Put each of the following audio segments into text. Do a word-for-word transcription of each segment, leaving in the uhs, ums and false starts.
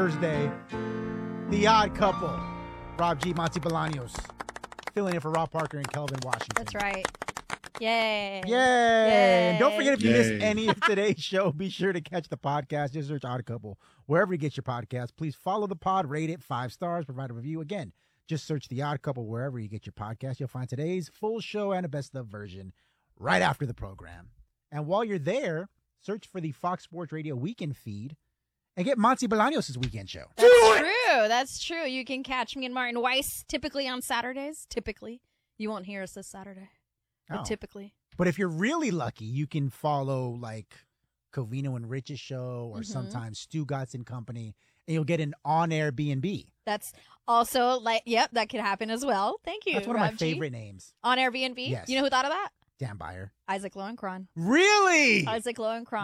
Thursday, The Odd Couple, Rob G, Monty Bolaños, filling in for Rob Parker and Kelvin Washington. That's right. Yay. Yay. Yay. And don't forget, if you Yay. missed any of today's show, be sure to catch the podcast. Just search Odd Couple wherever you get your podcast. Please follow the pod, rate it five stars, provide a review. Again, just search The Odd Couple wherever you get your podcast. You'll find today's full show and a best of version right after the program. And while you're there, search for the Fox Sports Radio weekend feed and get Monty Bolaños' weekend show. That's true. That's true. You can catch me and Martin Weiss typically on Saturdays. Typically. You won't hear us this Saturday. But Oh. typically. But if you're really lucky, you can follow like Covino and Rich's show or Mhm. sometimes Stu Gatz and Company, and you'll get an on-air B and B. That's also like, yep, that could happen as well. Thank you. That's one of my Rob G. favorite names. On Airbnb. Yes. You know who thought of that? Dan Byer. Isaac Lowenkron. Really? Isaac Lowenkron.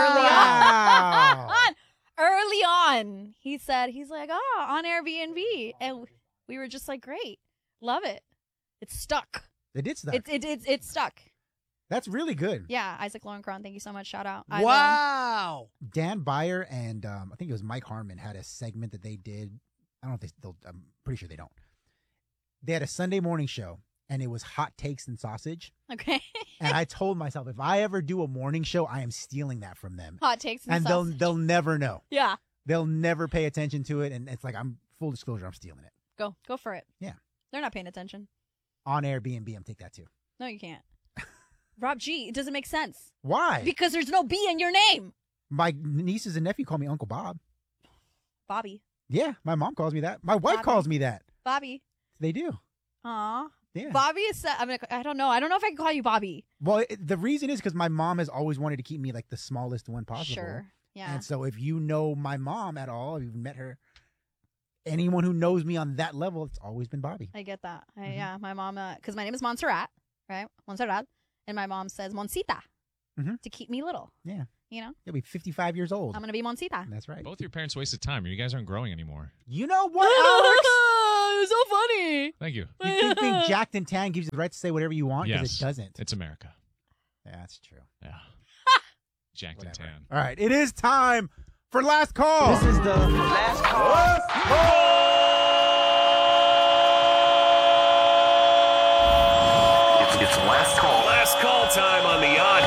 Wow. Early on. Early on. He said, he's like, oh, on Airbnb. And we were just like, great. Love it. It's stuck. They did stuff. It's it, it's it's stuck. That's really good. Yeah, Isaac Lowenkron. Thank you so much. Shout out. I love- Wow. Dan Byer and um, I think it was Mike Harmon had a segment that they did. I don't know if they still, I'm pretty sure they don't. They had a Sunday morning show, and it was hot takes and sausage. Okay. And I told myself, if I ever do a morning show, I am stealing that from them. Hot takes and, And they'll sausage. they'll never know. Yeah. They'll never pay attention to it, and it's like, I'm full disclosure, I'm stealing it. Go. Go for it. Yeah. They're not paying attention. On Airbnb, I'm take that too. No, you can't. Rob G, it doesn't make sense. Why? Because there's no B in your name. My nieces and nephew call me Uncle Bob. Bobby. Yeah, my mom calls me that. My wife Bobby. calls me that. Bobby. They do. Aw. Yeah. Bobby is, uh, I mean, I don't know. I don't know if I can call you Bobby. Well, it, the reason is because my mom has always wanted to keep me like the smallest one possible. Sure. Yeah. And so if you know my mom at all, if you've met her, anyone who knows me on that level, it's always been Bobby. I get that. I, Mhm. Yeah, my mom, because my name is Montserrat, right? Montserrat. And my mom says Monsita Mhm. to keep me little. Yeah. You know? You'll be fifty-five years old. I'm going to be Monsita. That's right. Both your parents wasted time. You guys aren't growing anymore. You know what, Alex? It's so funny. Thank you. You think being jacked and tan gives you the right to say whatever you want? Because Yes. it doesn't. It's America. Yeah, that's true. Yeah. Jacked and Whatever. tan. All right. It is time for Last Call. This is the last call. It's, it's last call. Last call time on The Odd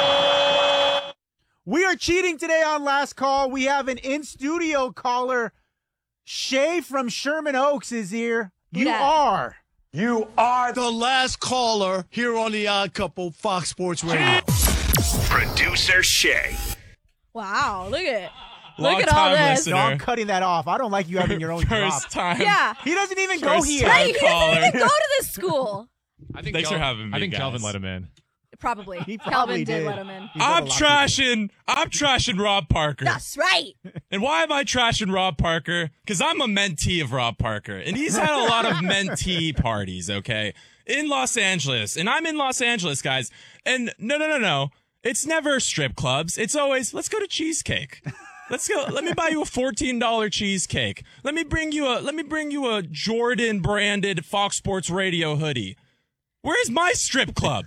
Couple. We are cheating today on Last Call. We have an in-studio caller. Shay from Sherman Oaks is here. You dat? are. You are the last caller here on The Odd Couple, Fox Sports Radio. Producer Shay. Wow, look at it. Long Look at all time this. No, I'm listener. cutting that off. I don't like you having your own drop. First time. Yeah. He doesn't even go First here. time. Hey, he doesn't caller. even go to this school. I think Thanks Kel- for having me, I think guys. Kelvin let him in. Probably. He probably Calvin did. did. let him in. He's got a I'm lot of people. trashing. I'm trashing Rob Parker. That's right. And why am I trashing Rob Parker? Because I'm a mentee of Rob Parker, and he's had a lot of mentee parties. Okay, in Los Angeles, and I'm in Los Angeles, guys. And no, no, no, no. It's never strip clubs. It's always let's go to cheesecake. Let's go. Let me buy you a fourteen dollar cheesecake. Let me bring you a. Let me bring you a Jordan branded Fox Sports Radio hoodie. Where's my strip club?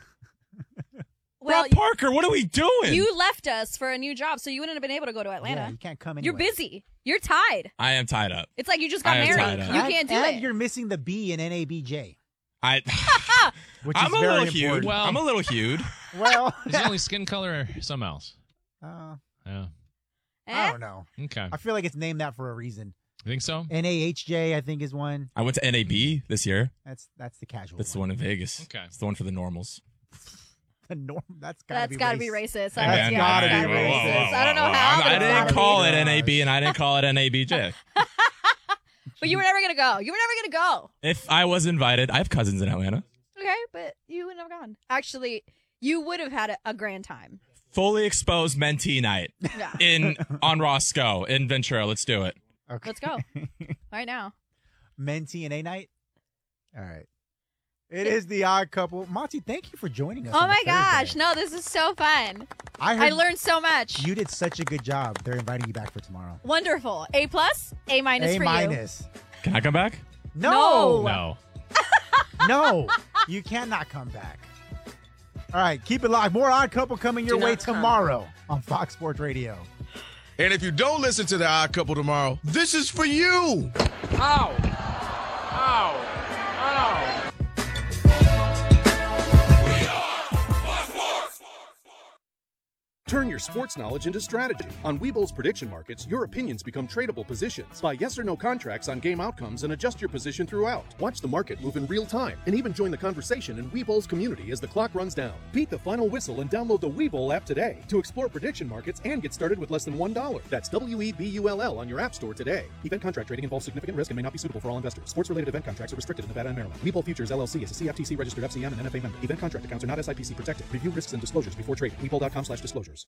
Well, Rob Parker, what are we doing? you left us for a new job, so you wouldn't have been able to go to Yeah, Atlanta. you can't come anyway. You're busy. You're tied. I am tied up. It's like you just got I am married. tied up. You And- can't do and it. you're missing the B in N A B J, I. which I'm is a very little important. huge. Well- I'm a little huge. Well, Is it only skin color or something else? uh, Yeah. I Eh? don't know. Okay. I feel like it's named that for a reason. You think so? N A H J, I think, is one. I went to N A B this year. That's that's the casual. That's the one in Vegas. Okay. It's the one for the normals. The norm. That's gotta That's be got to race. be racist. Hey, I- man, yeah, gotta it's be gotta be racist. racist. I don't know Whoa, whoa, how. whoa. but I it's didn't gotta call be. it N A B and I didn't call it N A B J. But you were never gonna go. You were never gonna go. If I was invited, I have cousins in Atlanta. Okay, but you would never gone. Actually, you would have had a, a grand time. Fully exposed mentee night Yeah. in on Roscoe in Ventura. Let's do it. Okay. Let's go right now. Men T N A night. All right. It is the Odd Couple. Monty, thank you for joining us. Oh on a my gosh! Thursday. No, this is so fun. I heard I learned so much. you did such a good job. They're inviting you back for tomorrow. Wonderful. A plus, A minus A for minus. Can I come back? No. No. No. You cannot come back. All right, keep it locked. More Odd Couple coming your Do way not come. tomorrow on Fox Sports Radio. And if you don't listen to The Odd Couple tomorrow, this is for you. Ow. Ow. Ow. Turn your sports knowledge into strategy. On Webull's prediction markets, your opinions become tradable positions. Buy yes or no contracts on game outcomes and adjust your position throughout. Watch the market move in real time and even join the conversation in Webull's community as the clock runs down. Beat the final whistle and download the Webull app today to explore prediction markets and get started with less than one dollar. That's W E B U L L on your app store today. Event contract trading involves significant risk and may not be suitable for all investors. Sports-related event contracts are restricted in Nevada and Maryland. Webull Futures L L C is a C F T C-registered F C M and N F A member. Event contract accounts are not S I P C protected. Review risks and disclosures before trading. Webull.com slash disclosures.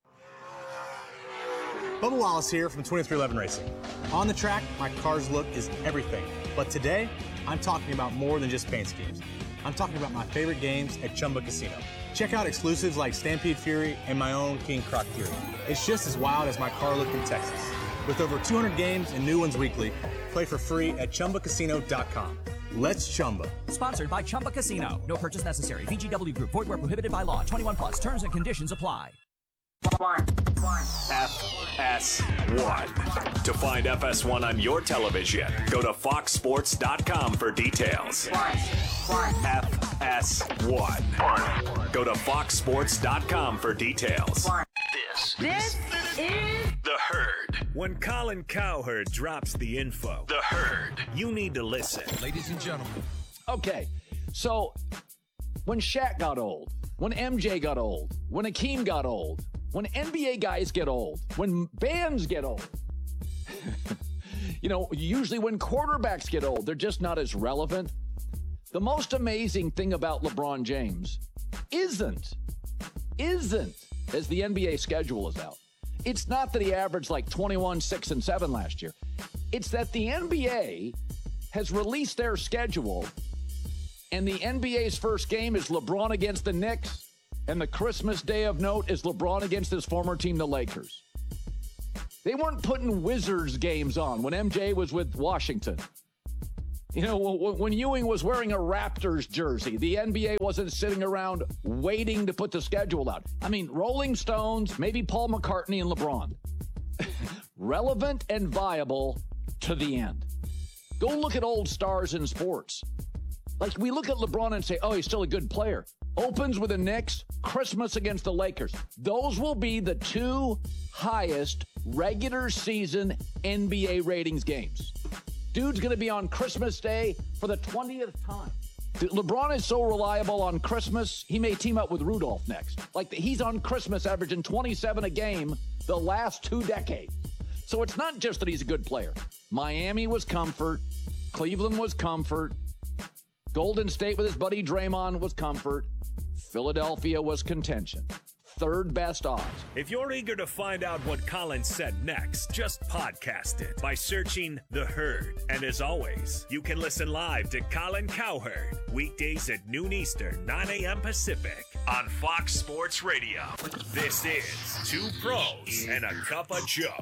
Bubba Wallace here from twenty-three eleven Racing. On the track, my car's look is everything. But today, I'm talking about more than just paint schemes. I'm talking about my favorite games at Chumba Casino. Check out exclusives like Stampede Fury and my own King Croc Fury. It's just as wild as my car look in Texas. With over two hundred games and new ones weekly, play for free at Chumba Casino dot com. Let's Chumba. Sponsored by Chumba Casino. No purchase necessary. V G W Group. Void where prohibited by law. twenty-one plus. Terms and conditions apply. F S one. To find F S one on your television, go to fox sports dot com for details. F S one. Go to fox sports dot com for details. This, this is The Herd. When Colin Cowherd drops the info, The Herd, you need to listen. Ladies and gentlemen. Okay, so when Shaq got old, when M J got old, when Akeem got old, when N B A guys get old, when bands get old, you know, usually when quarterbacks get old, they're just not as relevant. The most amazing thing about LeBron James isn't, isn't, as the N B A schedule is out. It's not that he averaged like twenty-one, six, and seven last year. It's that the N B A has released their schedule, and the N B A's first game is LeBron against the Knicks. And the Christmas Day of note is LeBron against his former team, the Lakers. They weren't putting Wizards games on when M J was with Washington. You know, when Ewing was wearing a Raptors jersey, the N B A wasn't sitting around waiting to put the schedule out. I mean, Rolling Stones, maybe Paul McCartney and LeBron. Relevant and viable to the end. Go look at old stars in sports. Like, we look at LeBron and say, oh, he's still a good player. Opens with the Knicks, Christmas against the Lakers. Those will be the two highest regular season N B A ratings games. Dude's going to be on Christmas Day for the twentieth time. LeBron is so reliable on Christmas, he may team up with Rudolph next. Like, the, he's on Christmas averaging twenty-seven a game the last two decades. So it's not just that he's a good player. Miami was comfort. Cleveland was comfort. Golden State with his buddy Draymond was comfort. Philadelphia was contention. Third best odds. If you're eager to find out what Colin said next, just podcast it by searching The Herd. And as always, you can listen live to Colin Cowherd weekdays at noon Eastern, nine a.m. Pacific on Fox Sports Radio. This is Two Pros and a Cup of Joe.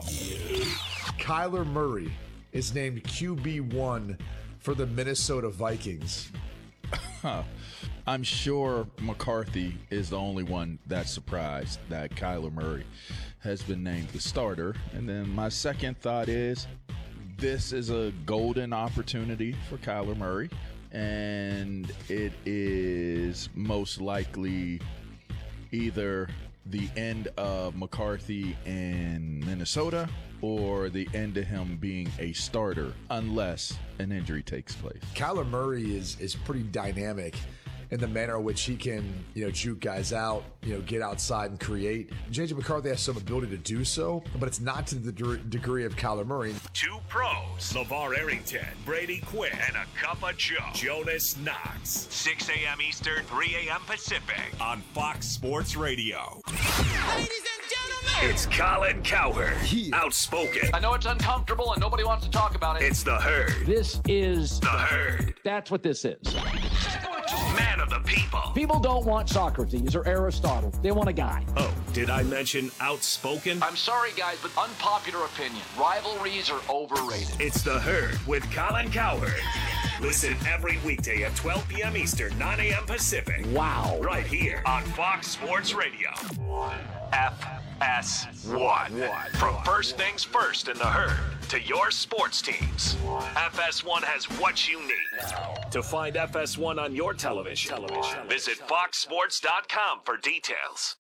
Kyler Murray is named Q B one for the Minnesota Vikings. Huh. I'm sure McCarthy is the only one that's surprised that Kyler Murray has been named the starter. And then my second thought is this is a golden opportunity for Kyler Murray, and it is most likely either the end of McCarthy in Minnesota or the end of him being a starter unless an injury takes place. Kyler Murray is is pretty dynamic in the manner in which he can, you know, juke guys out, you know, get outside and create. J J McCarthy has some ability to do so, but it's not to the de- degree of Kyler Murray. Two Pros, LeVar Arrington, Brady Quinn, and a Cup of Joe, Jonas Knox. six a.m. Eastern, three a.m. Pacific on Fox Sports Radio. Ladies and gentlemen, it's Colin Cowherd, yeah. Outspoken. I know it's uncomfortable and nobody wants to talk about it. It's The Herd. This is The Herd. That's what this is. Man of the people. People don't want Socrates or Aristotle. They want a guy. Oh, did I mention outspoken? I'm sorry, guys, but unpopular opinion. Rivalries are overrated. It's The Herd with Colin Cowherd. Listen every weekday at twelve p.m. Eastern, nine a.m. Pacific. Wow. Right here on Fox Sports Radio. F S one. From first things first in the herd to your sports teams, F S one has what you need. To find F S one on your television, visit fox sports dot com for details.